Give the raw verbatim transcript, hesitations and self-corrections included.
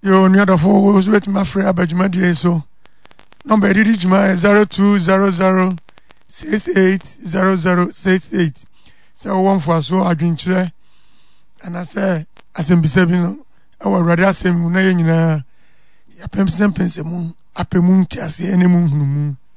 Yo, near the four was with my friend Abajuma so. Number did Juma zero two zero zero six eight zero zero six eight. So one for so I drink tray. And I say, as in Bisabino, I will rather say Munayina, a pemsen pensamun, a pemun chassis, any moon.